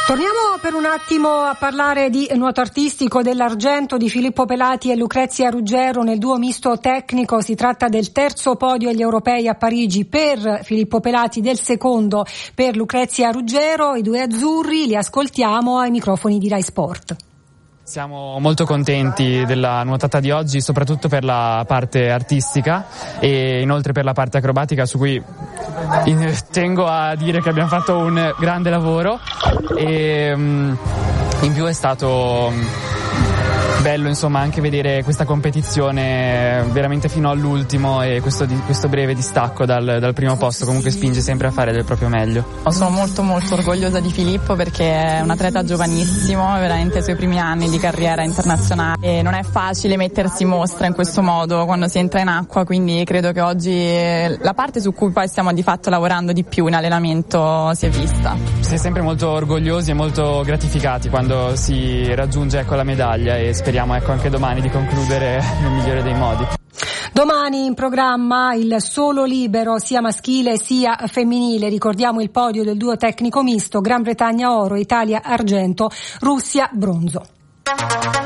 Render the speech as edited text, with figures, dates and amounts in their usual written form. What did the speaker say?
Torniamo per un attimo a parlare di nuoto artistico, dell'argento di Filippo Pelati e Lucrezia Ruggero nel duo misto tecnico. Si tratta del terzo podio agli europei a Parigi per Filippo Pelati, del secondo per Lucrezia Ruggero. I due azzurri li ascoltiamo ai microfoni di Rai Sport. Siamo molto contenti della nuotata di oggi, soprattutto per la parte artistica e inoltre per la parte acrobatica, su cui tengo a dire che abbiamo fatto un grande lavoro e in più è stato bello insomma anche vedere questa competizione veramente fino all'ultimo e questo breve distacco dal primo posto comunque spinge sempre a fare del proprio meglio. Sono molto orgogliosa di Filippo perché è un atleta giovanissimo, è veramente ai suoi primi anni di carriera internazionale e non è facile mettersi in mostra in questo modo quando si entra in acqua, quindi credo che oggi la parte su cui poi stiamo di fatto lavorando di più in allenamento si è vista. Si è sempre molto orgogliosi e molto gratificati quando si raggiunge la medaglia e speriamo anche domani di concludere nel migliore dei modi. Domani in programma il solo libero sia maschile sia femminile. Ricordiamo il podio del duo tecnico misto: Gran Bretagna oro, Italia argento, Russia bronzo.